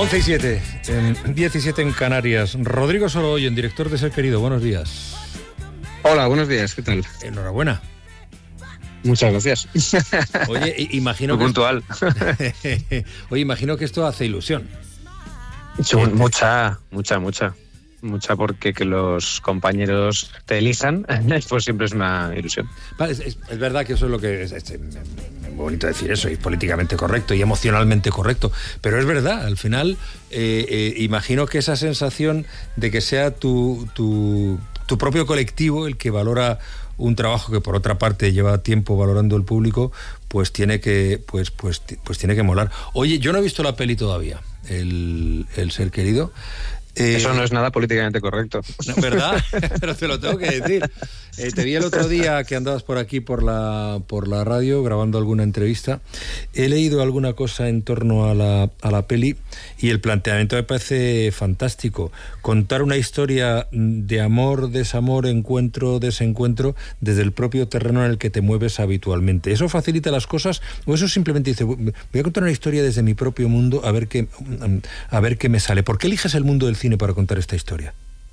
11:07, 17 en Canarias. Rodrigo Sorogoyen, director de Ser Querido, buenos días. Hola, buenos días, ¿qué tal? Enhorabuena. Muchas gracias. Oye, imagino muy puntual. Oye, imagino que esto hace ilusión. Mucha, porque que los compañeros te elijan, pues siempre es una ilusión. Es verdad que eso es lo que es muy bonito decir eso, y políticamente correcto y emocionalmente correcto, pero es verdad, al final imagino que esa sensación de que sea tu propio colectivo el que valora un trabajo que por otra parte lleva tiempo valorando el público, pues tiene que pues tiene que molar. Oye, yo no he visto la peli todavía, el Ser Querido. Eso no es nada políticamente correcto. ¿Verdad? Pero te lo tengo que decir. Te vi el otro día que andabas por aquí por la radio grabando alguna entrevista. He leído alguna cosa en torno a la peli y el planteamiento me parece fantástico. Contar una historia de amor, desamor, encuentro, desencuentro desde el propio terreno en el que te mueves habitualmente. ¿Eso facilita las cosas o eso simplemente dice, voy a contar una historia desde mi propio mundo a ver qué me sale? ¿Por qué eliges el mundo del cine para contar esta historia?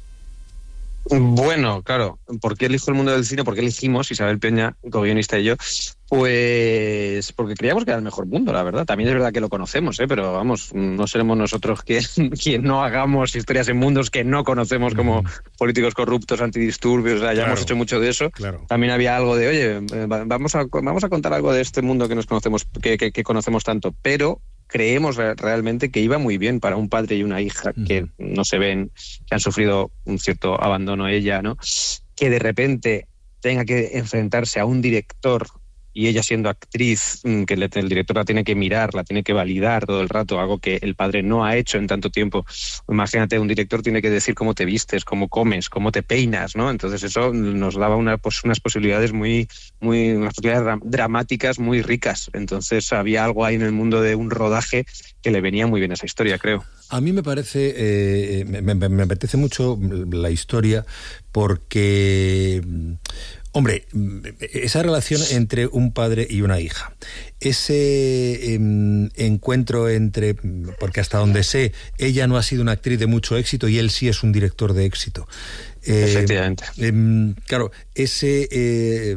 Bueno, claro, ¿por qué elijo el mundo del cine? ¿Por qué elegimos, Isabel Peña, co-guionista y yo? Pues porque creíamos que era el mejor mundo, la verdad. También es verdad que lo conocemos, pero vamos, no seremos nosotros quien no hagamos historias en mundos que no conocemos, como políticos corruptos, antidisturbios, o sea, ya hemos hecho mucho de eso. Claro. También había algo de, oye, vamos a contar algo de este mundo que nos conocemos, que conocemos tanto, pero creemos realmente que iba muy bien para un padre y una hija que no se ven, que han sufrido un cierto abandono ella, ¿no? Que de repente tenga que enfrentarse a un director y ella siendo actriz, que el director la tiene que mirar, la tiene que validar todo el rato, algo que el padre no ha hecho en tanto tiempo. Imagínate, un director tiene que decir cómo te vistes, cómo comes, cómo te peinas, ¿no? Entonces eso nos daba unas posibilidades unas posibilidades dramáticas muy ricas. Entonces había algo ahí en el mundo de un rodaje que le venía muy bien a esa historia, creo. A mí me parece, me apetece mucho la historia porque, hombre, esa relación entre un padre y una hija, ese encuentro porque hasta donde sé, ella no ha sido una actriz de mucho éxito y él sí es un director de éxito. Efectivamente. Claro, ese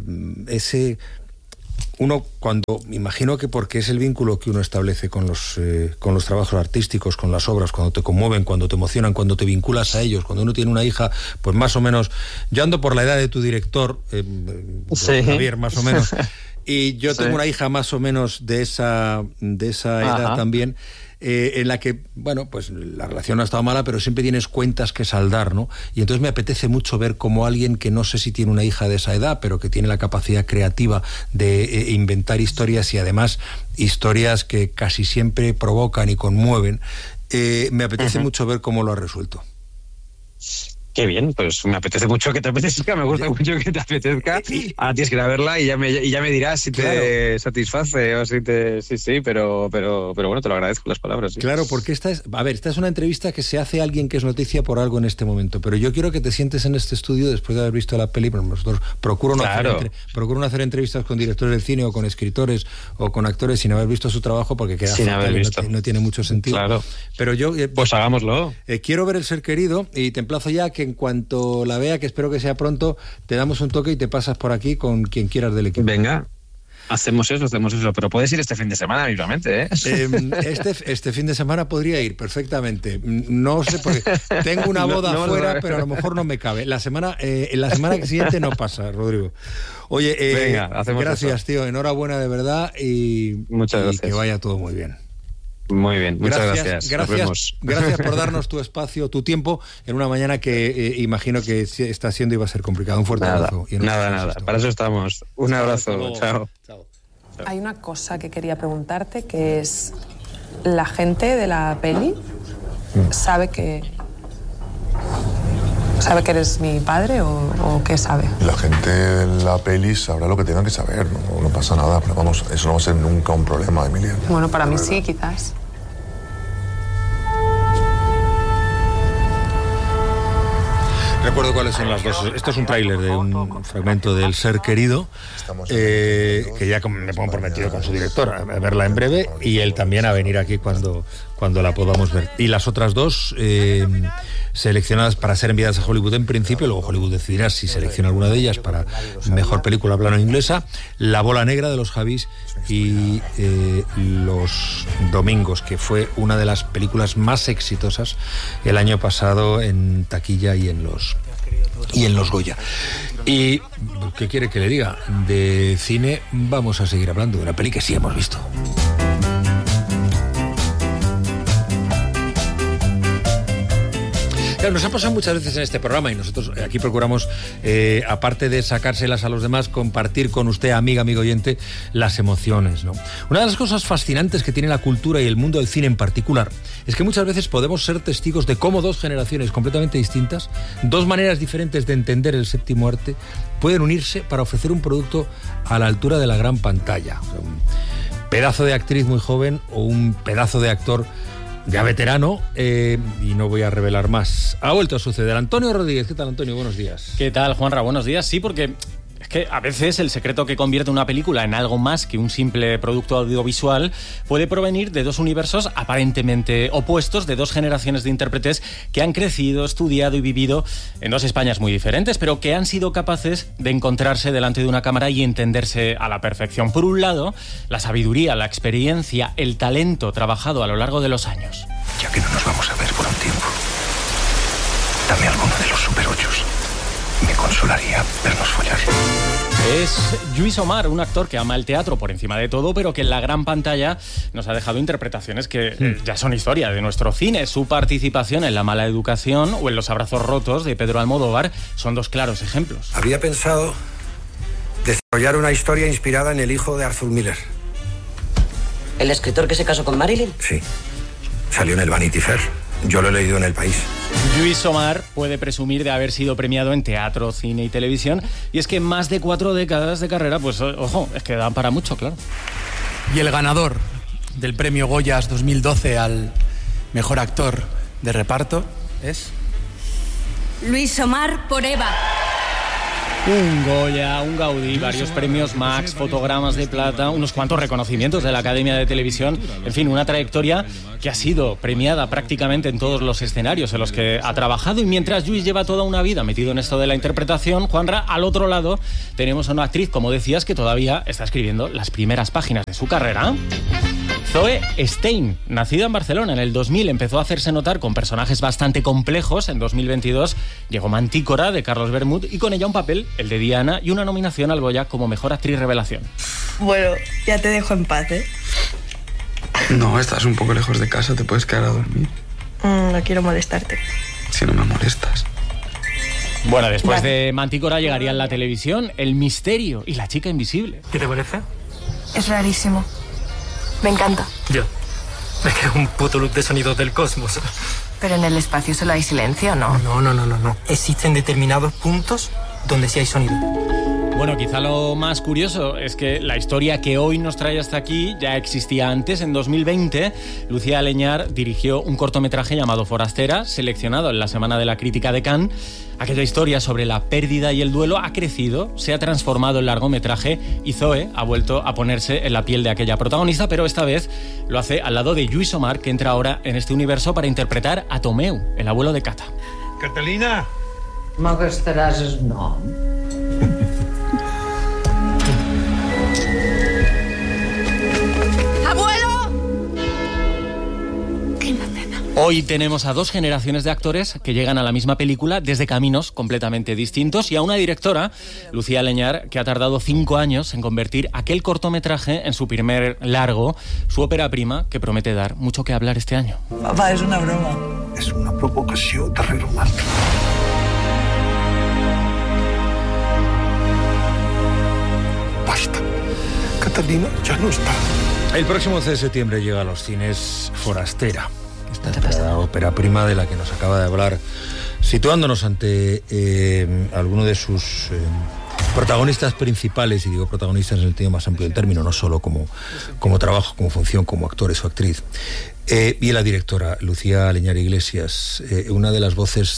uno cuando, imagino que porque es el vínculo que uno establece con los trabajos artísticos, con las obras, cuando te conmueven, cuando te emocionan, cuando te vinculas a ellos, cuando uno tiene una hija, pues más o menos, yo ando por la edad de tu director, sí. Javier, más o menos, y yo tengo una hija más o menos de esa edad también, en la que, bueno, pues la relación no ha estado mala, pero siempre tienes cuentas que saldar, ¿no? Y entonces me apetece mucho ver cómo alguien que no sé si tiene una hija de esa edad, pero que tiene la capacidad creativa de inventar historias y además historias que casi siempre provocan y conmueven, me apetece mucho ver cómo lo ha resuelto. Qué bien, pues me apetece mucho que te apetezca, me gusta mucho que te apetezca. Ahora tienes que ir a verla y ya me dirás si te satisface o si te... Sí, pero bueno, te lo agradezco las palabras. Sí. Claro, porque esta es una entrevista que se hace a alguien que es noticia por algo en este momento, pero yo quiero que te sientes en este estudio después de haber visto la peli, pero nosotros procuro no hacer entrevistas con directores del cine o con escritores o con actores sin haber visto su trabajo porque queda fatal, no tiene mucho sentido. Claro. Pero yo... pues hagámoslo. Quiero ver El Ser Querido y te emplazo ya que en cuanto la vea, que espero que sea pronto, te damos un toque y te pasas por aquí con quien quieras del equipo. Venga, hacemos eso, pero puedes ir este fin de semana mismamente, ¿eh? Este fin de semana podría ir perfectamente. No sé, porque tengo una boda afuera, pero a lo mejor no me cabe. En la semana siguiente no pasa, Rodrigo. Oye, venga, hacemos gracias, eso. Tío, enhorabuena de verdad y muchas gracias. Que vaya todo muy bien. Muy bien, muchas gracias. Gracias por darnos tu espacio, tu tiempo, en una mañana que imagino que está siendo y va a ser complicado. Un fuerte abrazo. Nada. Para eso estamos. Un abrazo. Chao. Hay una cosa que quería preguntarte, que es, ¿la gente de la peli sabe que eres mi padre o qué sabe? La gente de la peli sabrá lo que tenga que saber, no pasa nada, pero vamos, eso no va a ser nunca un problema, Emilia. Bueno, para mí sí, quizás. Recuerdo cuáles son las dos. Esto es un tráiler de un fragmento del Ser Querido, que ya me pongo prometido con su director a verla en breve y él también a venir aquí cuando cuando la podamos ver. Y las otras dos seleccionadas para ser enviadas a Hollywood en principio, luego Hollywood decidirá si selecciona alguna de ellas para mejor película plano inglesa, La bola negra de los Javis y Los domingos, que fue una de las películas más exitosas el año pasado en taquilla y en los Goya. Y ¿qué quiere que le diga? De cine vamos a seguir hablando de una peli que sí hemos visto. Nos ha pasado muchas veces en este programa y nosotros aquí procuramos, aparte de sacárselas a los demás, compartir con usted, amigo oyente, las emociones, ¿no? Una de las cosas fascinantes que tiene la cultura y el mundo del cine en particular es que muchas veces podemos ser testigos de cómo dos generaciones completamente distintas, dos maneras diferentes de entender el séptimo arte, pueden unirse para ofrecer un producto a la altura de la gran pantalla. O sea, un pedazo de actriz muy joven o un pedazo de actor ya veterano, y no voy a revelar más. Ha vuelto a suceder. Antonio Rodríguez, ¿qué tal, Antonio? Buenos días. ¿Qué tal, Juanra? Buenos días. Sí, porque es que a veces el secreto que convierte una película en algo más que un simple producto audiovisual puede provenir de dos universos aparentemente opuestos, de dos generaciones de intérpretes que han crecido, estudiado y vivido en dos Españas muy diferentes, pero que han sido capaces de encontrarse delante de una cámara y entenderse a la perfección. Por un lado, la sabiduría, la experiencia, el talento trabajado a lo largo de los años. Ya que no nos vamos a ver por un tiempo, dame alguno de los Super 8s. Me consolaría vernos follar. Es Lluís Omar, un actor que ama el teatro por encima de todo, pero que en la gran pantalla nos ha dejado interpretaciones que ya son historia de nuestro cine. Su participación en La mala educación o en Los abrazos rotos de Pedro Almodóvar son dos claros ejemplos. Había pensado desarrollar una historia inspirada en el hijo de Arthur Miller. ¿El escritor que se casó con Marilyn? Sí. Salió en el Vanity Fair. Yo lo he leído en El País. Lluís Omar puede presumir de haber sido premiado en teatro, cine y televisión, y es que más de 4 décadas de carrera, pues ojo, es que dan para mucho, claro. Y el ganador del premio Goyas 2012 al mejor actor de reparto es... Lluís Omar por Eva. Un Goya, un Gaudí, varios premios Max, fotogramas de plata, unos cuantos reconocimientos de la Academia de Televisión, en fin, una trayectoria que ha sido premiada prácticamente en todos los escenarios en los que ha trabajado. Y mientras Lluís lleva toda una vida metido en esto de la interpretación, Juanra, al otro lado tenemos a una actriz, como decías, que todavía está escribiendo las primeras páginas de su carrera. Zoe Stein, nacida en Barcelona en el 2000, empezó a hacerse notar con personajes bastante complejos. En 2022 llegó Mantícora, de Carlos Bermud, y con ella un papel, el de Diana, y una nominación al Goya como Mejor Actriz Revelación. Bueno, ya te dejo en paz, ¿eh? No, estás un poco lejos de casa, te puedes quedar a dormir. No quiero molestarte. Si no me molestas. Bueno, después de Mantícora llegarían la televisión, El misterio y La chica invisible. ¿Qué te parece? Es rarísimo. Me encanta. Yo. Es que es un puto loop de sonidos del cosmos. Pero en el espacio solo hay silencio, ¿no? No. Existen determinados puntos donde sí hay sonido. Bueno, quizá lo más curioso es que la historia que hoy nos trae hasta aquí ya existía antes. En 2020, Lucía Aleñar dirigió un cortometraje llamado Forastera, seleccionado en la Semana de la Crítica de Cannes. Aquella historia sobre la pérdida y el duelo ha crecido, se ha transformado en largometraje y Zoe ha vuelto a ponerse en la piel de aquella protagonista, pero esta vez lo hace al lado de Lluís Omar, que entra ahora en este universo para interpretar a Tomeu, el abuelo de Cata. Catalina! M'agastaràs el nom. Hoy tenemos a dos generaciones de actores que llegan a la misma película desde caminos completamente distintos y a una directora, Lucía Aleñar, que ha tardado 5 años en convertir aquel cortometraje en su primer largo, su ópera prima, que promete dar mucho que hablar este año. Papá, és una broma. És una provocació darrere una altra. Basta. Catalina ya no está. El próximo 11 de septiembre llega a los cines Forastera, esta ópera prima de la que nos acaba de hablar, situándonos ante alguno de sus protagonistas principales, y digo protagonistas en el sentido más amplio del término, no solo como trabajo, como función, como actores o actriz. Y la directora, Lucía Aleñar Iglesias, una de las voces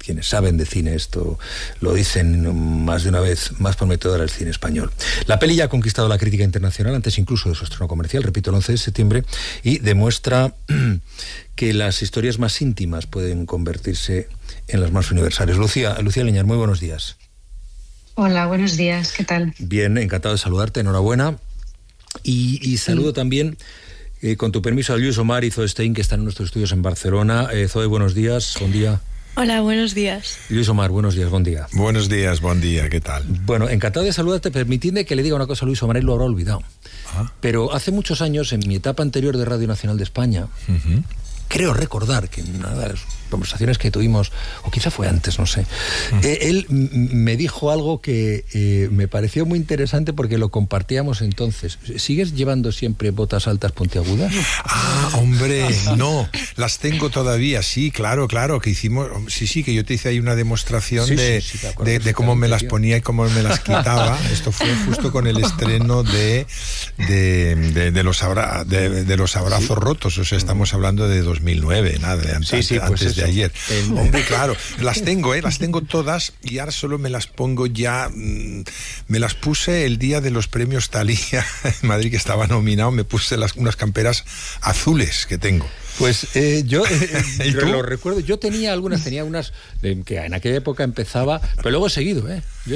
quienes saben de cine esto lo dicen más de una vez, más prometedora el cine español. La peli ya ha conquistado la crítica internacional, antes incluso de su estreno comercial, repito, el 11 de septiembre, y demuestra que las historias más íntimas pueden convertirse en las más universales. Lucía Leñar, muy buenos días. Hola, buenos días, ¿qué tal? Bien, encantado de saludarte, enhorabuena. Y saludo también, con tu permiso, a Lluís Omar y Zoe Stein, que están en nuestros estudios en Barcelona. Zoe, buenos días, buen día. Hola, buenos días. Lluís Omar, buenos días, buen día. Buenos días, buen día, ¿qué tal? Bueno, encantado de saludarte. Permitidme que le diga una cosa a Lluís Omar, él lo habrá olvidado. Pero hace muchos años, en mi etapa anterior de Radio Nacional de España, creo recordar que en una de las conversaciones que tuvimos, o quizá fue antes, no sé, él me dijo algo que me pareció muy interesante porque lo compartíamos entonces. ¿Sigues llevando siempre botas altas puntiagudas? Ah, hombre, no, las tengo todavía, sí, claro, que hicimos, sí, que yo te hice ahí una demostración de cómo me las ponía y cómo me las quitaba. Esto fue justo con el estreno de los abrazos rotos, o sea, estamos hablando de 2009, nada, antes de ayer. Hombre, claro, las tengo todas y ahora solo me las pongo ya. Me las puse el día de los premios Thalía en Madrid, que estaba nominado, me puse unas camperas azules que tengo. Pues yo lo recuerdo, yo tenía unas que en aquella época empezaba, pero luego he seguido,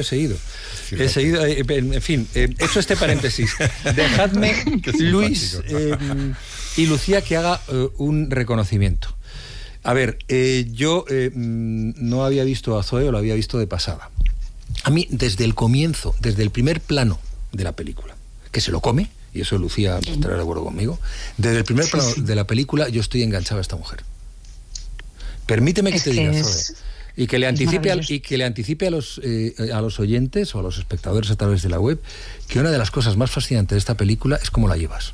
en fin, hecho este paréntesis, dejadme, Luis y Lucía, que haga un reconocimiento. A ver, yo no había visto a Zoe, o lo había visto de pasada. A mí, desde el comienzo, desde el primer plano de la película, que se lo come, y eso Lucía estará de acuerdo conmigo, desde el primer plano de la película yo estoy enganchado a esta mujer. Permíteme que te diga, Zoe, y que le anticipe a los oyentes o a los espectadores a través de la web, que una de las cosas más fascinantes de esta película es cómo la llevas.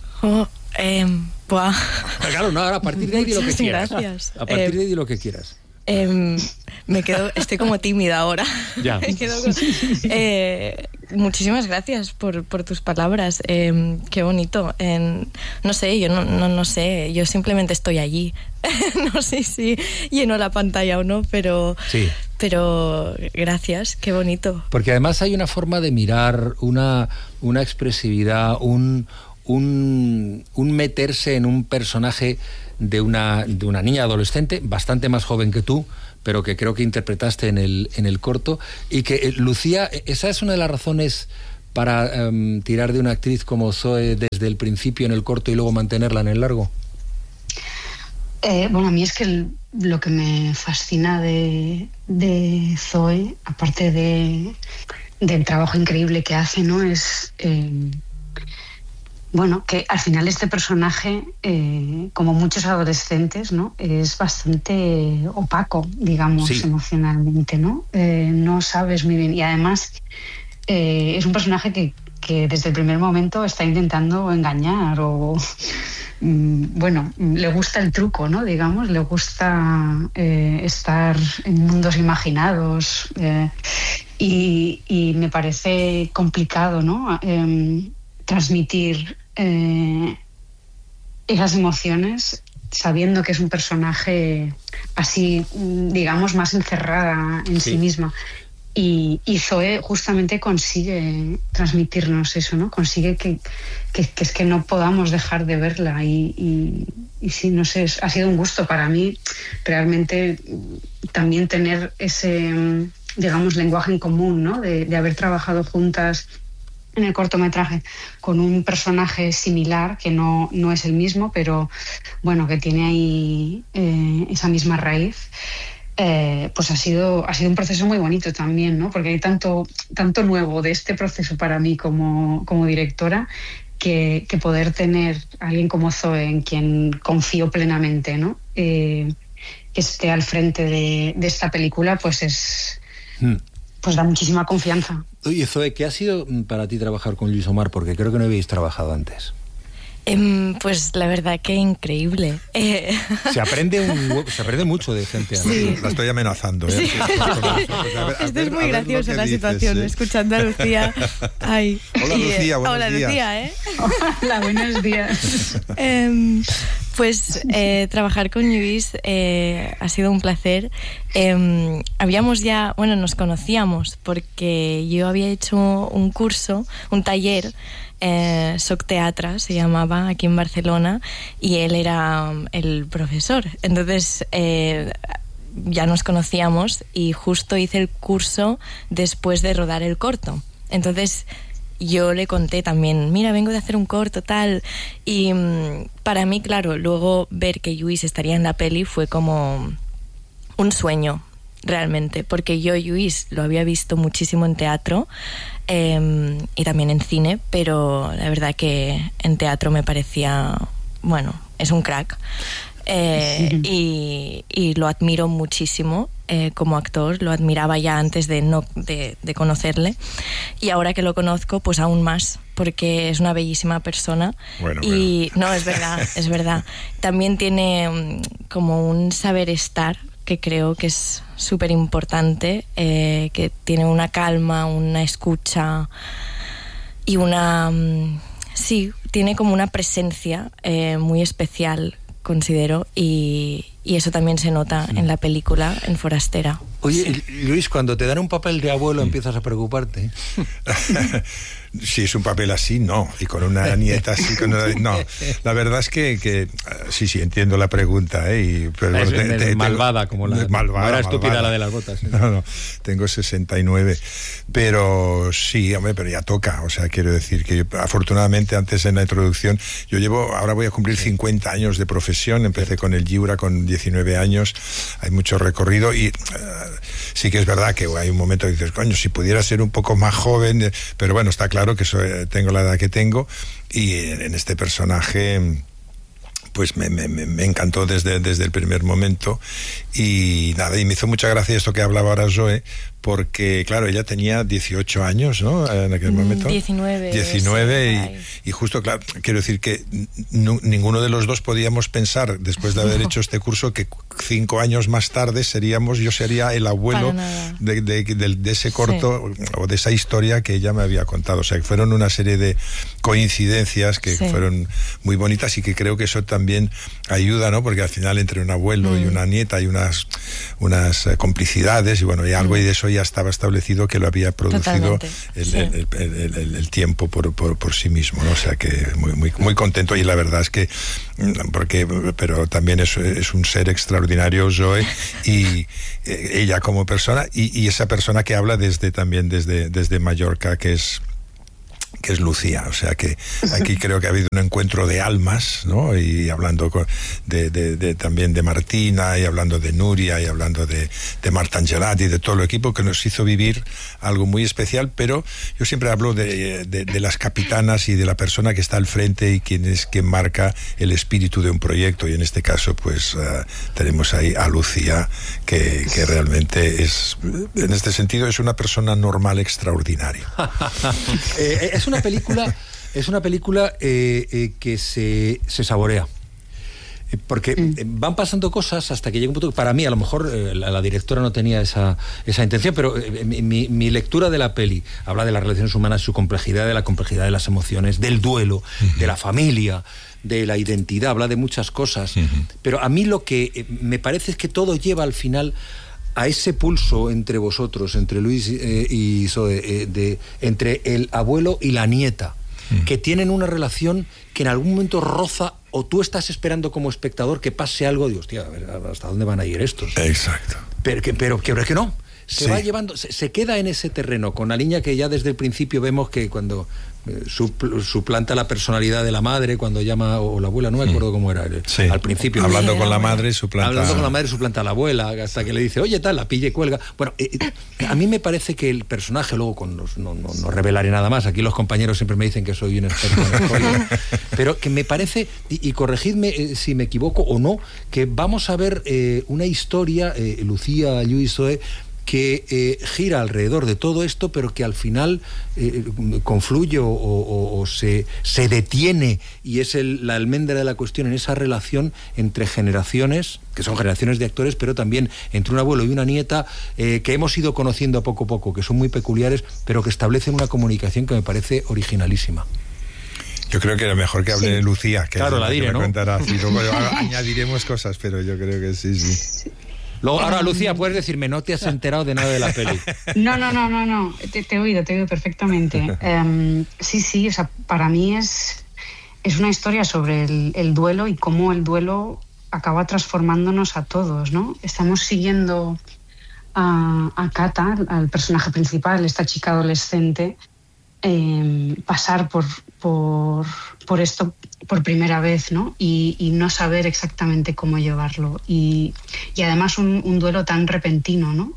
Claro, no, ahora a partir de ahí di lo que quieras. Gracias. A partir de ahí di lo que quieras. Estoy como tímida ahora. Ya. Muchísimas gracias por tus palabras. Qué bonito. No sé, yo no sé, yo simplemente estoy allí. No sé si lleno la pantalla o no, pero gracias, qué bonito. Porque además hay una forma de mirar, una expresividad, un meterse en un personaje de una niña adolescente bastante más joven que tú, pero que creo que interpretaste en el corto, y que Lucía, esa es una de las razones para tirar de una actriz como Zoe desde el principio en el corto y luego mantenerla en el largo. Bueno, a mí es que lo que me fascina de Zoe, aparte del trabajo increíble que hace, ¿no? Es bueno, que al final este personaje, como muchos adolescentes, ¿no? Es bastante opaco, digamos, emocionalmente, ¿no? No sabes muy bien. Y además es un personaje que desde el primer momento está intentando engañar o... bueno, le gusta el truco, ¿no? Digamos, le gusta estar en mundos imaginados y me parece complicado, ¿no? Transmitir esas emociones sabiendo que es un personaje así, digamos, más encerrada en sí misma. Y Zoe justamente consigue transmitirnos eso, ¿no? Consigue que es que no podamos dejar de verla y sí, no sé, ha sido un gusto para mí realmente también tener ese, digamos, lenguaje en común, ¿no? De haber trabajado juntas en el cortometraje con un personaje similar, que no es el mismo, pero bueno, que tiene ahí esa misma raíz. Pues ha sido un proceso muy bonito también, ¿no? Porque hay tanto nuevo de este proceso para mí como directora, que poder tener a alguien como Zoe, en quien confío plenamente, ¿no? Que esté al frente de esta película, pues es... pues da muchísima confianza. Oye, Zoe, ¿qué ha sido para ti trabajar con Lluís Omar? Porque creo que no habéis trabajado antes. Pues la verdad que increíble. Se aprende mucho de gente. Sí. La estoy amenazando. Sí. Esto es muy gracioso la situación, escuchando a Lucía. Ay. Hola Lucía, buenos hola, días. Lucía, Hola, buenos días. Pues trabajar con Lluís ha sido un placer. Nos conocíamos porque yo había hecho un curso, un taller, Soc Teatra se llamaba, aquí en Barcelona, y él era el profesor. Entonces ya nos conocíamos y justo hice el curso después de rodar el corto. Entonces yo le conté también, mira, vengo de hacer un corto, tal. Y para mí, claro, luego ver que Lluís estaría en la peli fue como un sueño, realmente, porque yo Lluís lo había visto muchísimo en teatro y también en cine, pero la verdad que en teatro me parecía, bueno, es un crack. Y lo admiro muchísimo como actor, lo admiraba ya antes de conocerle, y ahora que lo conozco pues aún más, porque es una bellísima persona. No, es verdad. También tiene como un saber estar que creo que es súper importante, que tiene una calma, una escucha y tiene como una presencia muy especial, considero, y eso también se nota en la película, en Forastera. Oye, Lluís, cuando te dan un papel de abuelo empiezas a preocuparte. Si es un papel así, no. Y con una nieta así, no. La verdad es que sí, entiendo la pregunta. Pero malvada, como la malvada, no era estúpida malvada. La de las botas. No, tengo 69. Pero sí, hombre, pero ya toca. O sea, quiero decir que yo, afortunadamente, antes en la introducción, ahora voy a cumplir 50 años de profesión. Empecé con el Lliura con 19 años. Hay mucho recorrido y sí que es verdad que hay un momento que dices, coño, si pudiera ser un poco más joven, pero bueno, está claro que tengo la edad que tengo, y en este personaje pues me encantó desde el primer momento, y nada, y me hizo mucha gracia esto que hablaba ahora Zoe, porque claro, ella tenía 18 años, ¿no? En aquel momento 19 y justo, claro, quiero decir que ninguno de los dos podíamos pensar, después de haber hecho este curso, que 5 años más tarde yo sería el abuelo de ese corto, sí, o de esa historia que ella me había contado. O sea, que fueron una serie de coincidencias que fueron muy bonitas, y que creo que eso también ayuda, ¿no? Porque al final entre un abuelo y una nieta hay unas complicidades, y bueno, y algo, y de eso ya estaba establecido que lo había producido el tiempo por sí mismo, ¿no? O sea que muy contento, y la verdad es que pero también es un ser extraordinario, Zoe, y ella como persona, y esa persona que habla desde Mallorca, que es Lucía. O sea que aquí creo que ha habido un encuentro de almas, ¿no? Y hablando también de Martina, y hablando de Nuria, y hablando de Marta Angelati, y de todo el equipo, que nos hizo vivir algo muy especial. Pero yo siempre hablo de las capitanas y de la persona que está al frente y quien marca el espíritu de un proyecto, y en este caso pues tenemos ahí a Lucía, que realmente en este sentido es una persona normal extraordinaria. Es una película que se saborea, porque van pasando cosas hasta que llega un punto que, para mí, a lo mejor la directora no tenía esa intención, pero mi lectura de la peli habla de las relaciones humanas, su complejidad, de la complejidad de las emociones, del duelo, de la familia, de la identidad, habla de muchas cosas, pero a mí lo que me parece es que todo lleva al final a ese pulso entre vosotros, entre Lluís y Zoe, entre el abuelo y la nieta, que tienen una relación que en algún momento roza, o tú estás esperando como espectador que pase algo de, hostia, a ver, ¿hasta dónde van a ir estos? Exacto. Pero que no. Va llevando, se queda en ese terreno, con la niña que ya desde el principio vemos que cuando suplanta la personalidad de la madre, cuando llama, o la abuela, no me acuerdo cómo era, al principio. Hablando con la madre, suplanta a la abuela, hasta que le dice, oye, tal, la pilla y cuelga. Bueno, a mí me parece que el personaje, luego no revelaré nada más, aquí los compañeros siempre me dicen que soy un experto en spoiler, pero que me parece, y corregidme si me equivoco o no, que vamos a ver una historia, Lucía, Lluís, Zoe, que gira alrededor de todo esto, pero que al final confluye o se detiene, y es la almendra de la cuestión en esa relación entre generaciones, que son generaciones de actores, pero también entre un abuelo y una nieta, que hemos ido conociendo poco a poco, que son muy peculiares, pero que establecen una comunicación que me parece originalísima. Yo creo que lo mejor que hable Lucía, que claro, es la diré, que ¿no? Contará. Y luego añadiremos cosas, pero yo creo que sí. Luego, ahora, Lucía, puedes decirme, no te has enterado de nada de la peli. No. Te he oído perfectamente. Sí, o sea, para mí es una historia sobre el duelo y cómo el duelo acaba transformándonos a todos, ¿no? Estamos siguiendo a Kata, al personaje principal, esta chica adolescente, pasar por esto por primera vez, ¿no? Y no saber exactamente cómo llevarlo. Y además un duelo tan repentino, ¿no?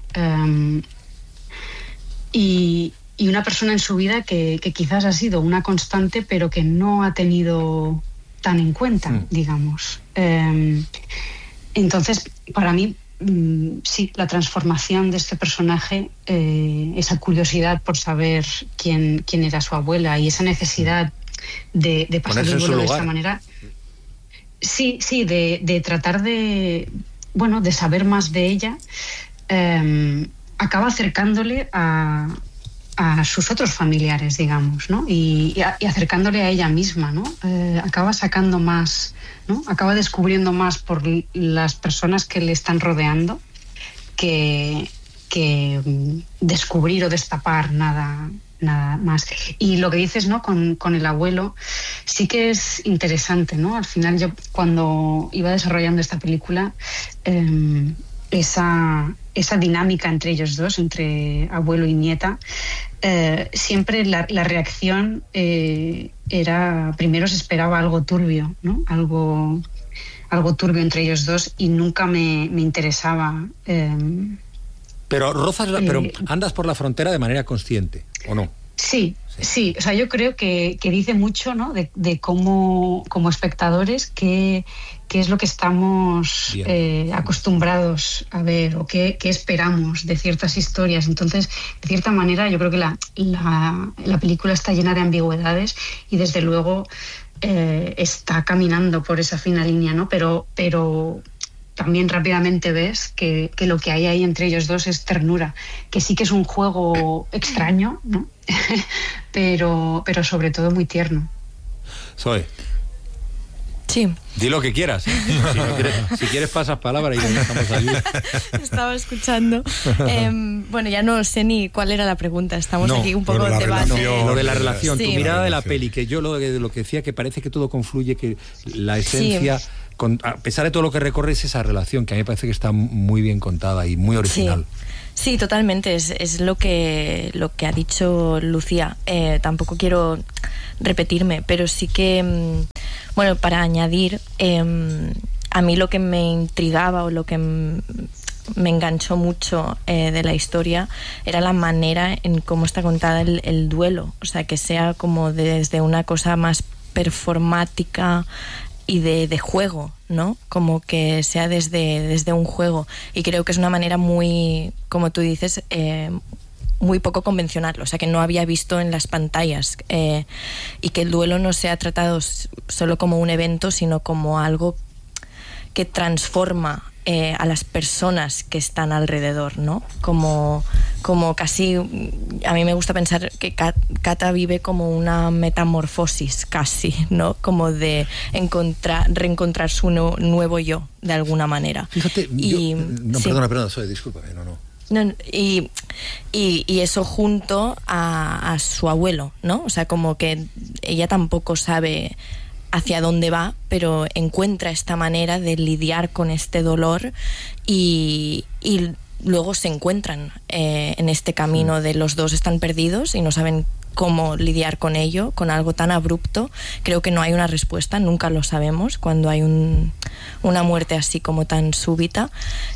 Y una persona en su vida que quizás ha sido una constante, pero que no ha tenido tan en cuenta, digamos. Entonces, para mí, sí, la transformación de este personaje, esa curiosidad por saber quién era su abuela y esa necesidad de pasar el duelo de esta manera. Sí, de tratar de saber más de ella, acaba acercándole a sus otros familiares, digamos, ¿no? Y acercándole a ella misma, ¿no? Acaba sacando más, ¿no? Acaba descubriendo más por las personas que le están rodeando que descubrir o destapar nada más. Y lo que dices, ¿no? Con el abuelo, sí que es interesante, ¿no? Al final, yo cuando iba desarrollando esta película, esa dinámica entre ellos dos, entre abuelo y nieta, siempre la reacción era, primero se esperaba algo turbio, ¿no? Algo turbio entre ellos dos, y nunca me interesaba. Pero pero andas por la frontera de manera consciente, ¿o no? Sí. O sea, yo creo que dice mucho, ¿no? De cómo, como espectadores, qué es lo que estamos acostumbrados a ver, o qué esperamos de ciertas historias. Entonces, de cierta manera, yo creo que la película está llena de ambigüedades, y desde luego está caminando por esa fina línea, ¿no? Pero también rápidamente ves que lo que hay ahí entre ellos dos es ternura, que sí que es un juego extraño, ¿no? pero sobre todo muy tierno. Zoe. Sí. Di lo que quieras. Si quieres pasas palabra y ya estamos allí. Estaba escuchando. Bueno, ya no sé ni cuál era la pregunta. Estamos aquí un poco de debate. Lo de la relación, sí. Tu mirada de la peli, que yo lo que decía, que parece que todo confluye, que la esencia, a pesar de todo lo que recorre, es esa relación, que a mí me parece que está muy bien contada y muy original. Sí, totalmente. Es lo que ha dicho Lucía. Tampoco quiero repetirme, pero sí que, bueno, para añadir, a mí lo que me intrigaba o lo que me enganchó mucho de la historia era la manera en cómo está contada el duelo. O sea, que sea como desde una cosa más performática y de juego, ¿no? Como que sea desde un juego. Y creo que es una manera muy, como tú dices, muy poco convencional, o sea, que no había visto en las pantallas, y que el duelo no se ha tratado solo como un evento, sino como algo que transforma a las personas que están alrededor, ¿no? Como casi, a mí me gusta pensar que Kata vive como una metamorfosis casi, ¿no? Como de reencontrar su nuevo yo, de alguna manera. Fíjate, perdona, soy, discúlpame, y eso junto a su abuelo, ¿no? O sea, como que ella tampoco sabe hacia dónde va, pero encuentra esta manera de lidiar con este dolor, y luego se encuentran en este camino de los dos están perdidos y no saben cómo lidiar con ello, con algo tan abrupto. Creo que no hay una respuesta, nunca lo sabemos cuando hay una muerte así como tan súbita,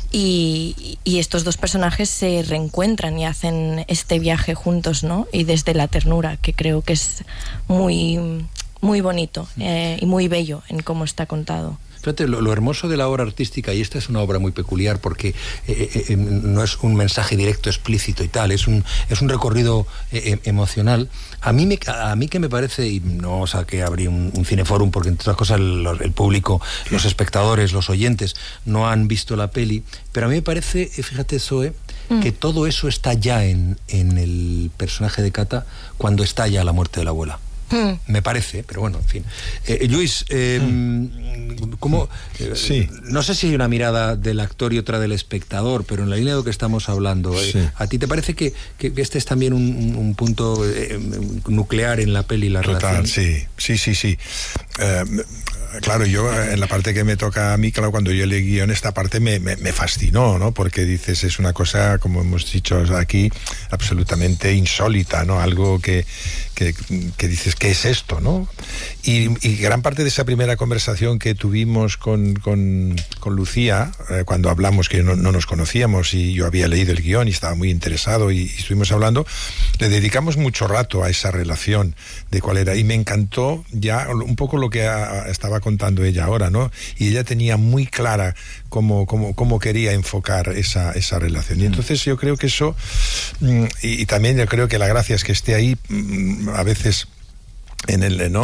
y estos dos personajes se reencuentran y hacen este viaje juntos, ¿no? Y desde la ternura, que creo que es muy bonito y muy bello en cómo está contado. Fíjate, lo hermoso de la obra artística, y esta es una obra muy peculiar porque no es un mensaje directo, explícito y tal, es un recorrido emocional. A mí que me parece, y no o sea, que habría un cineforum, porque entre otras cosas el público, los espectadores, los oyentes no han visto la peli, pero a mí me parece, fíjate, Zoe, que todo eso está ya en el personaje de Cata cuando estalla la muerte de la abuela. Me parece, pero bueno, en fin. Lluís, ¿cómo? Sí. No sé si hay una mirada del actor y otra del espectador, pero en la línea de lo que estamos hablando, sí. ¿A ti te parece que este es también un punto nuclear en la peli, la Total, relación? Sí. Claro, yo en la parte que me toca a mí, claro, cuando yo leí guión, esta parte me fascinó, ¿no? Porque dices, es una cosa, como hemos dicho aquí, absolutamente insólita, ¿no? Algo que dices, ¿qué es esto, no? Y gran parte de esa primera conversación que tuvimos con Lucía, cuando hablamos, que no nos conocíamos, y yo había leído el guión y estaba muy interesado, y estuvimos hablando, le dedicamos mucho rato a esa relación de cuál era, y me encantó ya un poco lo que estaba contando ella ahora, ¿no? Y ella tenía muy clara cómo quería enfocar esa relación. Y entonces yo creo que eso, y también yo creo que la gracia es que esté ahí a veces en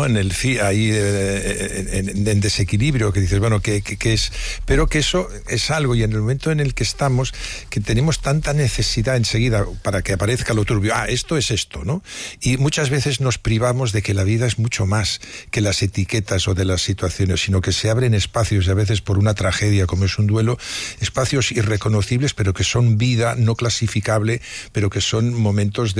desequilibrio, que dices, bueno, ¿qué es? Pero que eso es algo, y en el momento en el que estamos, que tenemos tanta necesidad enseguida para que aparezca lo turbio, esto es esto, ¿no? Y muchas veces nos privamos de que la vida es mucho más que las etiquetas o de las situaciones, sino que se abren espacios, y a veces por una tragedia como es un duelo, espacios irreconocibles, pero que son vida no clasificable, pero que son momentos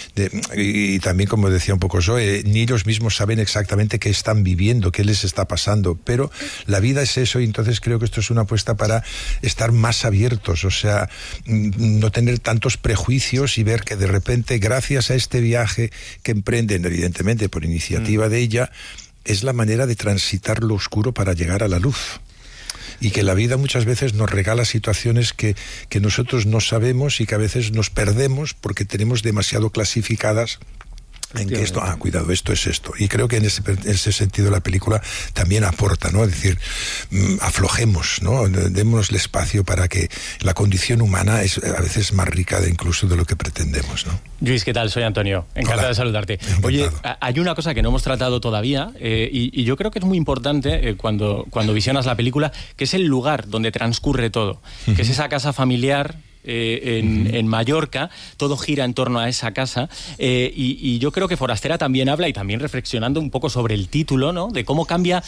y también, como decía un poco Zoe, ni ellos mismos saben exactamente qué están viviendo, qué les está pasando, pero la vida es eso, y entonces creo que esto es una apuesta para estar más abiertos, o sea, no tener tantos prejuicios y ver que de repente, gracias a este viaje que emprenden, evidentemente por iniciativa de ella, es la manera de transitar lo oscuro para llegar a la luz. Y que la vida muchas veces nos regala situaciones que nosotros no sabemos y que a veces nos perdemos porque tenemos demasiado clasificadas en que esto, cuidado, esto es esto. Y creo que en ese sentido la película también aporta, ¿no? Es decir, aflojemos, ¿no? Démonos el espacio para que la condición humana es a veces más rica incluso de lo que pretendemos, ¿no? Luis, ¿qué tal? Soy Antonio. Encantado de saludarte. Encantado. Oye, hay una cosa que no hemos tratado todavía, y yo creo que es muy importante cuando visionas la película, que es el lugar donde transcurre todo, que es esa casa familiar en Mallorca. Todo gira en torno a esa casa, y yo creo que Forastera también habla, y también reflexionando un poco sobre el título, ¿no? De cómo cambia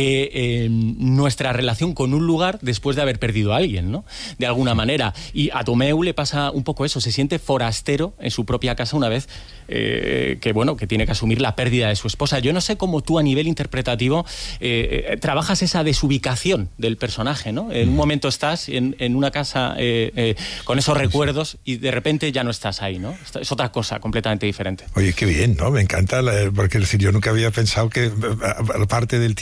nuestra relación con un lugar después de haber perdido a alguien, ¿no? De alguna manera. Y a Tomeu le pasa un poco eso, se siente forastero en su propia casa una vez que tiene que asumir la pérdida de su esposa. Yo no sé cómo tú, a nivel interpretativo, trabajas esa desubicación del personaje, ¿no? En un momento estás en una casa con esos recuerdos, y de repente ya no estás ahí, ¿no? Es otra cosa completamente diferente. Oye, qué bien, ¿no? Me encanta, porque es decir, yo nunca había pensado que parte del